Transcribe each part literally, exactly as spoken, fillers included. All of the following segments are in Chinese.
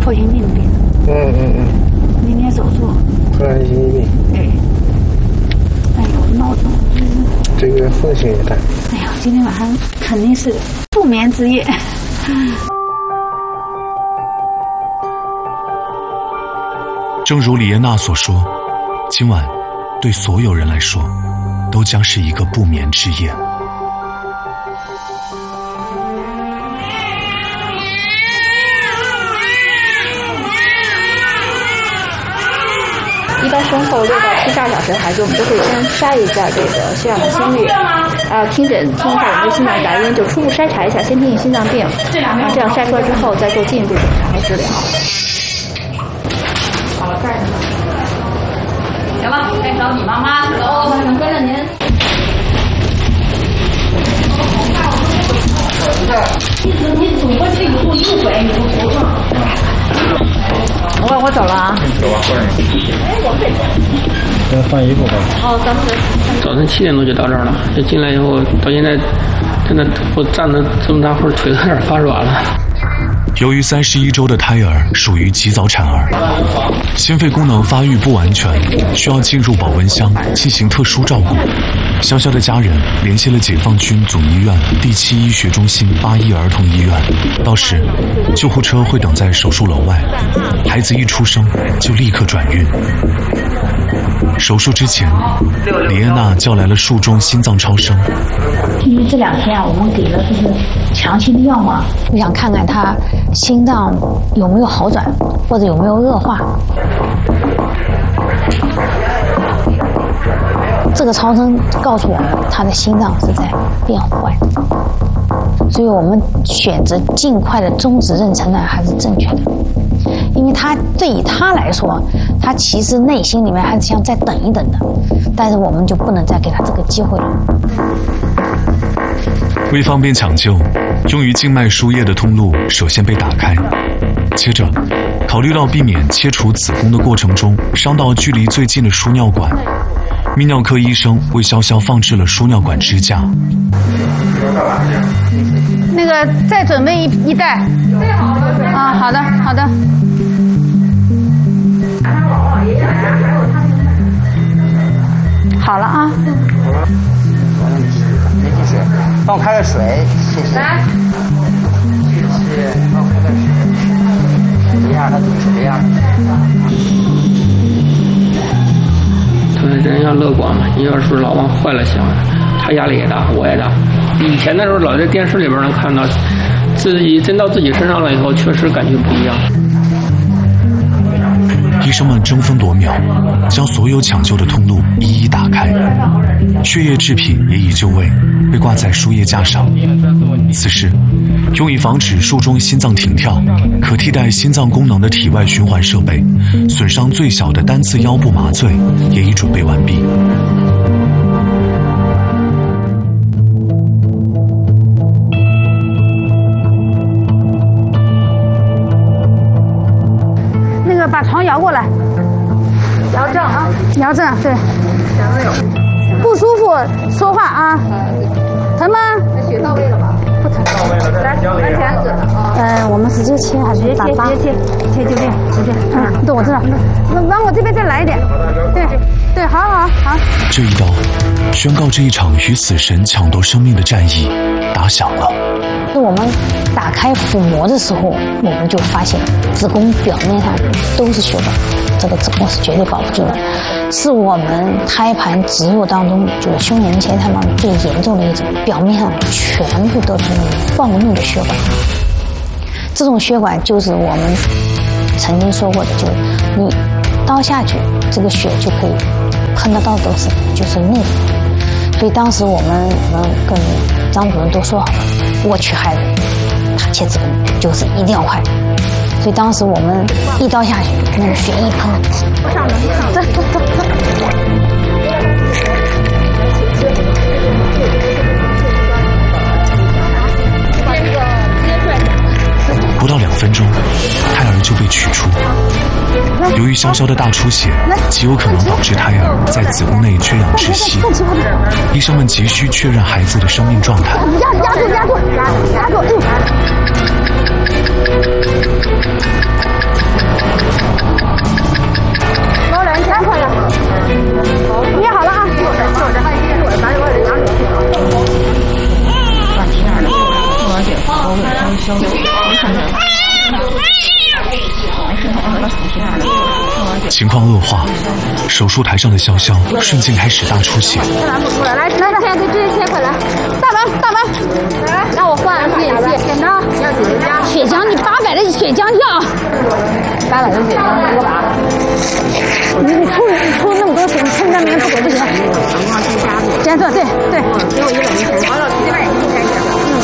脱心病的病。 嗯嗯嗯。 明天手术。 突然心病。 对。哎呦，闹钟。 这个风险也大。 哎呦，今天晚上肯定是不眠之夜。 正如李耶娜所说，今晚对所有人来说都将是一个不眠之夜。 一般生后六到七十二小时的孩子，我们都会先筛一下这个血氧的心率，啊，听诊听一下有没有心脏杂音，就初步筛查一下，先听听心脏病，啊，这样筛出来之后再做进一步检查和治疗。好了，这儿行了，该找你妈妈去喽，跟着您。你你走过去以后右拐，你就头上。我我走了啊。走吧，换人。哎，我们这。 先换衣服吧。 哦，当时。 早晨七点多就到这儿了，就进来以后到现在，真的我站的这么大会儿，腿都有点发软了。 由于三十一周的胎儿属于及早产儿，心肺功能发育不完全，需要进入保温箱进行特殊照顾。潇潇的家人联系了解放军总医院第七医学中心八一儿童医院，到时救护车会等在手术楼外，孩子一出生就立刻转运。手术之前，李耶娜叫来了术中心脏超声。 因为这两天啊，我们给了就是强心的药嘛， 我想看看他心脏有没有好转，或者有没有恶化。这个超声告诉我们，他的心脏是在变坏，所以我们选择尽快的终止妊娠呢，还是正确的。因为他对于他来说，他其实内心里面还是想再等一等的，但是我们就不能再给他这个机会了。 为方便抢救，用于静脉输液的通路首先被打开，接着考虑到避免切除子宫的过程中伤到距离最近的输尿管，泌尿科医生为潇潇放置了输尿管支架。 那个再准备一一袋。啊，好的好的。好了啊。 好了。没进水，帮我开个水，谢谢。来。谢谢，帮我开个水。怎么样？他怎么样？ 对，人要乐观嘛，你要是老往坏了想，他压力也大，我也大。以前的时候老在电视里边能看到，自己真到自己身上了以后，确实感觉不一样。 医生们争分夺秒，将所有抢救的通路一一打开，血液制品也已就位，被挂在输液架上。此时，用以防止术中心脏停跳、可替代心脏功能的体外循环设备，损伤最小的单次腰部麻醉也已准备完毕。 把床摇过来， 摇正啊， 摇正，对。不舒服说话啊，疼吗？ 血到位了吧？ 不疼。 到位了，来，安全。 呃，我们直接切还是打发？直接切，切就这样，直接。嗯，对，我知道。那往我这边再来一点。对，对，好好好。 这一刀，宣告这一场与死神抢夺生命的战役打响了。 我们打开腹膜的时候，我们就发现子宫表面上都是血管，这个子宫是绝对保不住的，是我们胎盘植入当中就是胸前前胎盘最严重的一种，表面上全部都是那种暴怒的血管。这种血管就是我们曾经说过的，就是你刀下去，这个血就可以喷得到都是，就是内服。所以当时我们我们跟张主任都说好了，我取孩子，他切子宫就是一定要快。所以当时我们一刀下去，那个血一喷， 上门上走走走走。 不到两分钟，胎儿就被取出。由于潇潇的大出血，极有可能导致胎儿在子宫内缺氧窒息。医生们急需确认孩子的生命状态。 压压住压住压住！ 情况恶化，手术台上的潇潇瞬间开始大出血。 来来来来，这这切快来！大门大门，来，让我换血血剪刀，要血浆，血浆你八百的血浆要，八百的血浆多把。你你出你出那么多血，你趁着棉不给不行。加做对对，给我一百零钱。好了，这边也可以开始。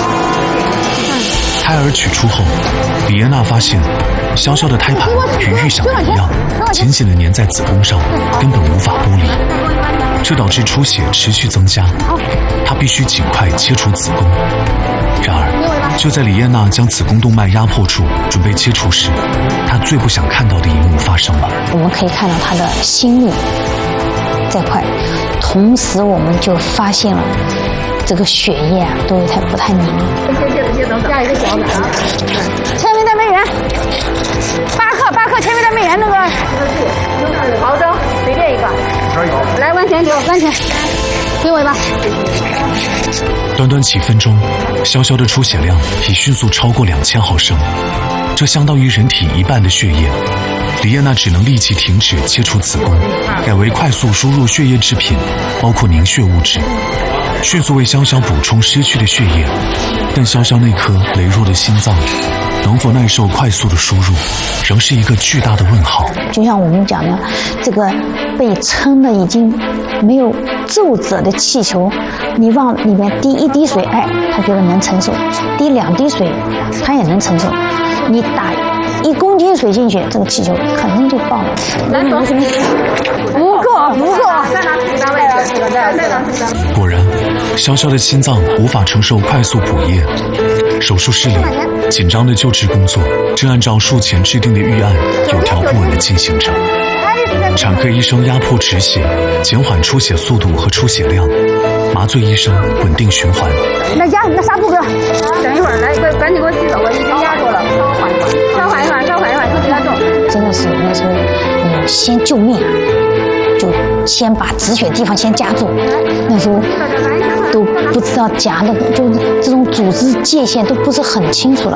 胎儿取出后，李艳娜发现潇潇的胎盘与预想的一样，紧紧地粘在子宫上，根本无法剥离，这导致出血持续增加。她必须尽快切除子宫。然而，就在李艳娜将子宫动脉压迫住，准备切除时，她最不想看到的一幕发生了。 我们可以看到她的心率在快，同时我们就发现了这个血液啊都有太不太凝。 加一个小的啊，千维的美元，八克八克千维的美元那个毫升，随便一个。来万钱给我万钱，给我一把。 短短几分钟，潇潇的出血量已迅速超过两千毫升，这相当于人体一半的血液。李艳娜只能立即停止切除子宫，改为快速输入血液制品，包括凝血物质，迅速为潇潇补充失去的血液。但潇潇那颗羸弱的心脏能否耐受快速的输入，仍是一个巨大的问号。 就像我们讲的，这个被撑的已经没有皱褶的气球，你往里面滴一滴水，哎，它觉得能承受；滴两滴水，它也能承受。你打一公斤水进去，这个气球肯定就爆了。 来，走，不够，不够，再拿十单位的，再拿十单。 果然，潇潇的心脏无法承受快速补液。手术室里，紧张的救治工作正按照术前制定的预案，有条不紊地进行着。产科医生压迫止血，减缓出血速度和出血量；麻醉医生稳定循环。 那压那纱布哥，等一会儿来，赶赶紧给我洗手，我已经压住了，稍缓一缓，稍缓一缓，稍缓一缓，就不要动。 真的是那时候，嗯，先救命，就先把止血地方先夹住。那时候都不知道夹的，就这种组织界限都不是很清楚了。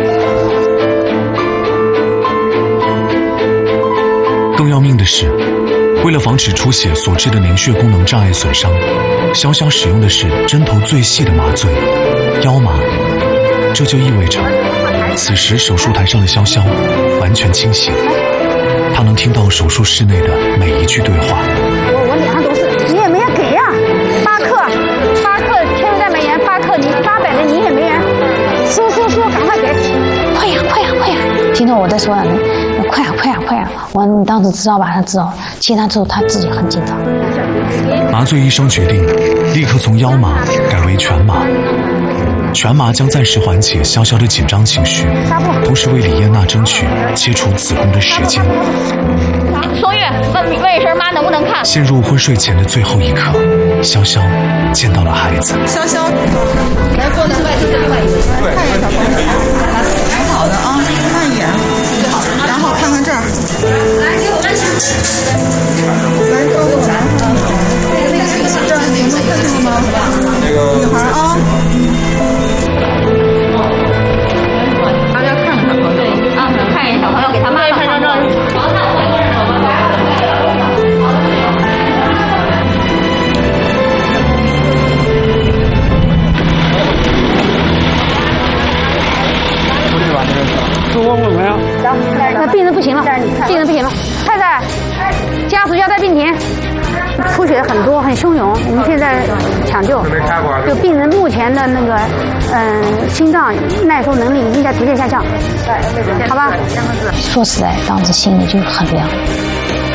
更要命的是，为了防止出血所致的凝血功能障碍损伤，潇潇使用的是针头最细的麻醉——腰麻。这就意味着，此时手术台上的潇潇完全清醒，他能听到手术室内的每一句对话。 我我脸上都是，你也没人给呀、啊，八克，八克千维的美元，八克你八百的你也没人，输输输，赶快给， 快呀快呀快呀！听到我在说呀，快呀快呀快呀！我你当时知道吧？他知道，其他之后他自己很紧张。 麻醉医生决定立刻从腰麻改为全麻。全麻将暂时缓解潇潇的紧张情绪，同时为李艳娜争取切除子宫的时间。 宋月，问问一声妈能不能看？ 陷入昏睡前的最后一刻，潇潇见到了孩子。 潇潇，来过来，就这块，看一眼小朋友，挺好的啊，看一眼，然后看看这儿，来给我们来照顾来，这儿你们看见了吗？女孩啊。 看一眼小朋友，给他妈妈看照。 说我问问呀。 那病人不行了，病人不行了，太太，家属要在病情，出血很多，很汹涌，我们现在抢救。就病人目前的那个，嗯、呃，心脏耐受能力已经在逐渐下降，好吧？ 说实在，当时心里就很凉。